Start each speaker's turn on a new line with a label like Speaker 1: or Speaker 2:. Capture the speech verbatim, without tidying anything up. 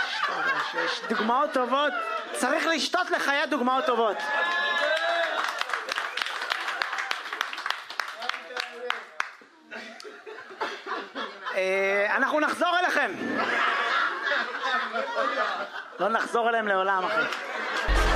Speaker 1: יש דוגמאות טובות, צריך לשתות לחיי דוגמאות טובות. אנחנו נחזור אליכם. לא נחזור אליהם לעולם אחי.